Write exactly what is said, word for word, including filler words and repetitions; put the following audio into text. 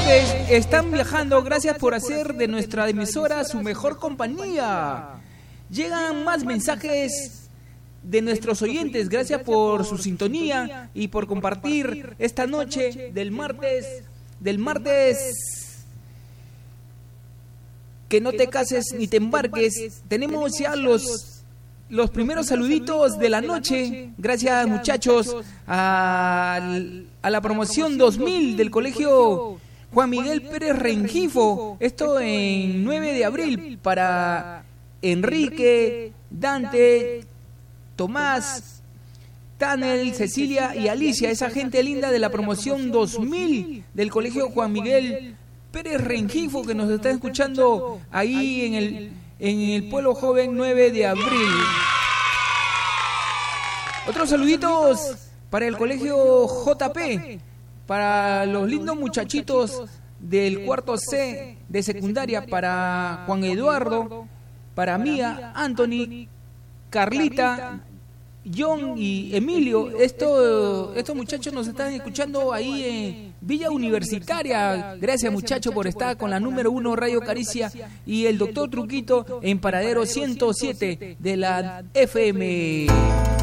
que están viajando, gracias por hacer de nuestra emisora su mejor compañía. Llegan más mensajes de nuestros oyentes, gracias por su sintonía y por compartir esta noche del martes, del martes que no te cases ni te embarques. Tenemos ya los los primeros saluditos de la noche. Gracias, muchachos, a, a la promoción dos mil del Colegio Juan Miguel Pérez Rengifo. Esto en nueve de abril para Enrique, Dante, Tomás, Tanel, Cecilia y Alicia, esa gente linda de la promoción dos mil del Colegio Juan Miguel Pérez Rengifo, que nos está escuchando ahí en el, en el Pueblo Joven nueve de abril. Otros saluditos para el Colegio J P, para los lindos muchachitos del cuarto C de secundaria, para Juan Eduardo, para Mía, Anthony, Carlita, John y Emilio. Esto, estos muchachos nos están escuchando ahí en Villa Universitaria. Gracias, muchachos, por estar con la número uno Radio Caricia y el doctor Truquito en Paradero ciento siete de la F M.